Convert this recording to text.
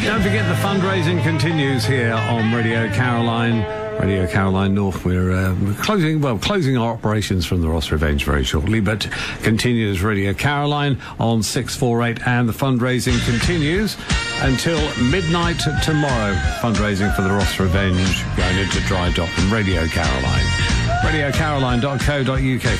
Don't forget the fundraising continues here on Radio Caroline. Radio Caroline North. We're closing our operations from the Ross Revenge very shortly, but continues Radio Caroline on 648, and the fundraising continues until midnight tomorrow. Fundraising for the Ross Revenge going into dry dock from Radio Caroline. RadioCaroline.co.uk.